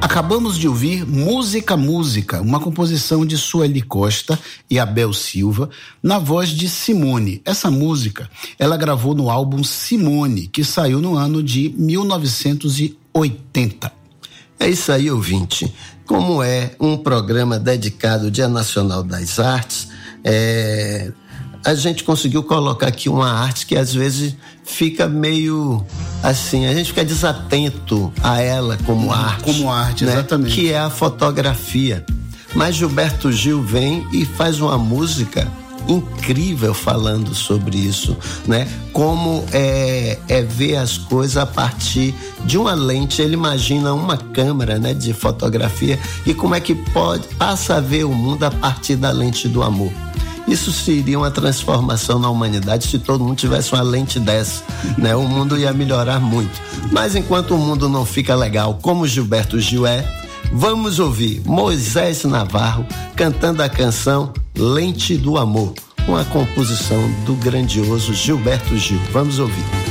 Acabamos de ouvir Música, uma composição de Sueli Costa e Abel Silva, na voz de Simone. Essa música, ela gravou no álbum Simone, que saiu no ano de 1980. É isso aí, ouvinte. Como é um programa dedicado ao Dia Nacional das Artes, a gente conseguiu colocar aqui uma arte que às vezes fica meio assim, a gente fica desatento a ela como arte. Como arte, né? Exatamente. Que é a fotografia. Mas Gilberto Gil vem e faz uma música incrível falando sobre isso, né? Como é ver as coisas a partir de uma lente. Ele imagina uma câmera, né, de fotografia, e como é que passa a ver o mundo a partir da lente do amor. Isso seria uma transformação na humanidade se todo mundo tivesse uma lente dessa, né? O mundo ia melhorar muito. Mas enquanto o mundo não fica legal como Gilberto Gil vamos ouvir Moisés Navarro cantando a canção Lente do Amor, uma composição do grandioso Gilberto Gil. Vamos ouvir.